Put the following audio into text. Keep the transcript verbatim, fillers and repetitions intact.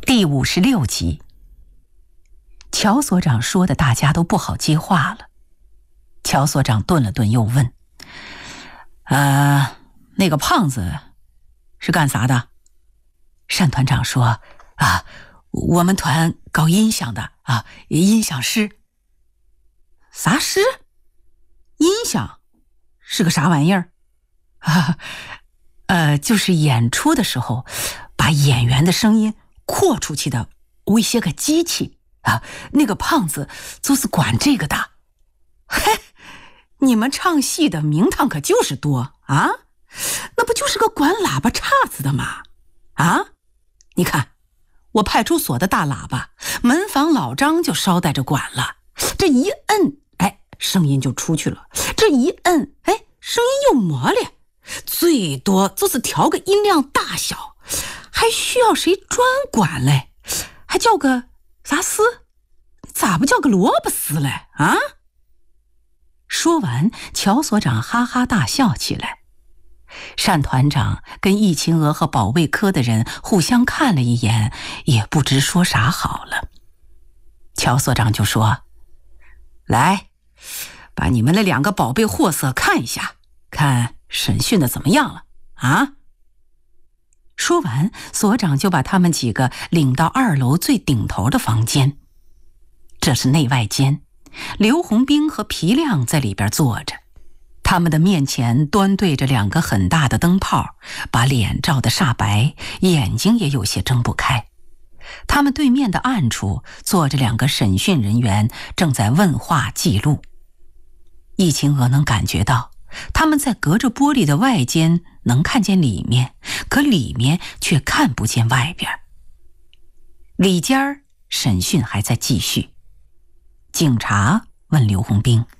第五十六集。乔所长说的大家都不好接话了。乔所长顿了顿，又问：呃，那个胖子是干啥的？单团长说：啊，我们团搞音响的啊，音响师。啥师？音响是个啥玩意儿？啊，呃，就是演出的时候把演员的声音扩出去的一些个机器啊。那个胖子就是管这个的。嘿，你们唱戏的名堂可就是多啊，那不就是个管喇叭叉子的吗？啊，你看我派出所的大喇叭，门房老张就捎带着管了，这一摁，哎，声音就出去了，这一摁，哎，声音又磨咧，最多就是调个音量大小，还需要谁专管嘞？还叫个啥丝？咋不叫个萝卜丝嘞？啊？说完，乔所长哈哈大笑起来。单团长跟易秦娥和保卫科的人互相看了一眼，也不知说啥好了。乔所长就说：来，把你们那两个宝贝货色看一下，看审讯的怎么样了啊？说完，所长就把他们几个领到二楼最顶头的房间。这是内外间，刘洪兵和皮亮在里边坐着，他们的面前端对着两个很大的灯泡，把脸照得煞白，眼睛也有些睁不开。他们对面的暗处坐着两个审讯人员，正在问话记录。易秦娥能感觉到他们在隔着玻璃的外间能看见里面，可里面却看不见外边。里间审讯还在继续。警察问刘洪兵：